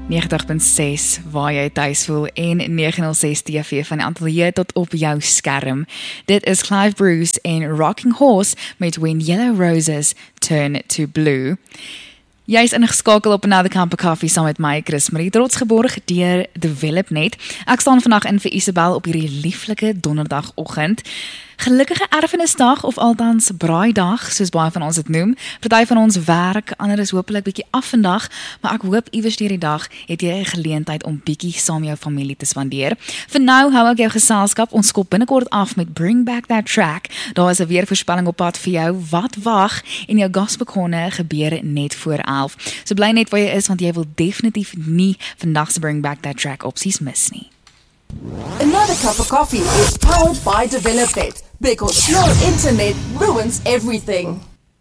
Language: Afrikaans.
90.6 waar jy tuis voel en 906 TV van die ateljee tot op jou skerm. Dit is Clive Bruce en Rocking Horse met When Yellow Roses Turn to Blue. Jy is ingeskakel op Another Cup of Coffee saam met my, Chris Marie, trots geborg deur DevelopNet. Ek staan vandag in vir Isabel op hierdie lieflike donderdagoggend. Gelukkige erfenisdag of althans braaidag, soos baie van ons dit noem. Party van ons werk, ander is hopelik bietjie af vandag, maar ek hoop iewers deur die dag het jy 'n geleentheid om bietjie saam jou familie te spandeer. Vir nou hou ek jou geselskap, ons skop binnekort af met Bring Back That Track. Daar is 'n weervoorspelling op pad vir jou, wat wag, en jou gospelkorne gebeur net voor 11. So bly net waar jy is, want jy wil definitief nie vandag se Bring Back That Track opsies mis nie. Another Cup of Coffee is powered by DevelopNet, because slow internet ruins everything.